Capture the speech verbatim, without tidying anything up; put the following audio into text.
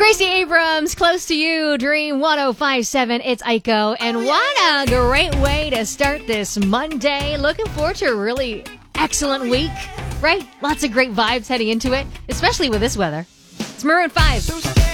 Gracie Abrams, close to you, Dream one oh five point seven. It's Aiko, and what a great way to start this Monday. Looking forward to a really excellent week, right? Lots of great vibes heading into it, especially with this weather. It's Maroon five.